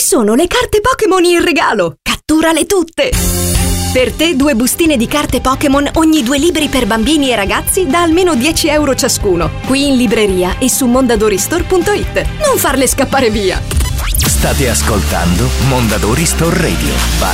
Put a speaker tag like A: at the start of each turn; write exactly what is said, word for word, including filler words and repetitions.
A: sono le carte Pokémon in regalo! Catturale tutte! Per te due bustine di carte Pokémon ogni due libri per bambini e ragazzi da almeno dieci euro ciascuno. Qui in libreria e su mondadori store punto it. Non farle scappare via!
B: State ascoltando Mondadori Store Radio by